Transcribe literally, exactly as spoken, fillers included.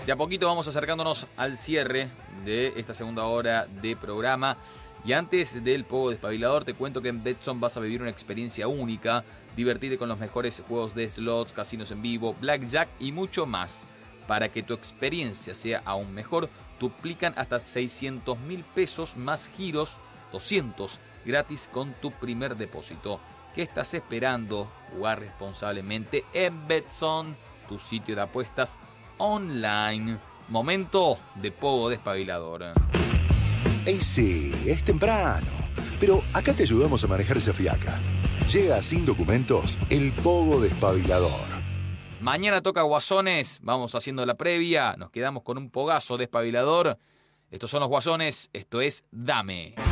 De a poquito vamos acercándonos al cierre de esta segunda hora de programa. Y antes del Pogo Despabilador, te cuento que en Betson vas a vivir una experiencia única. Divertirte con los mejores juegos de slots, casinos en vivo, blackjack y mucho más. Para que tu experiencia sea aún mejor, duplican hasta seiscientos mil pesos más giros, doscientos gratis con tu primer depósito. ¿Qué estás esperando? Jugar responsablemente en Betson, tu sitio de apuestas online. Momento de Pogo Despabilador. Ey, sí, es temprano, pero acá te ayudamos a manejar esa fiaca. Llega sin documentos el Pogo Despabilador. Mañana toca Guasones, vamos haciendo la previa, nos quedamos con un pogazo despabilador. Estos son los Guasones, esto es Dame.